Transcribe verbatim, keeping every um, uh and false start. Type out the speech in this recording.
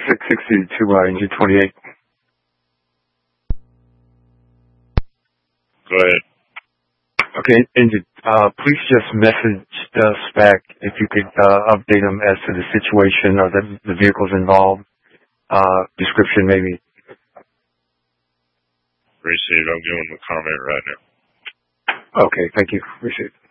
six sixty to uh, engine twenty-eight. Go ahead. Okay, engine, uh, please just message us back if you could uh, update them as to the situation or the, the vehicles involved, uh, description maybe. Appreciate it. I'll give them a comment right now. Okay, thank you. Appreciate it.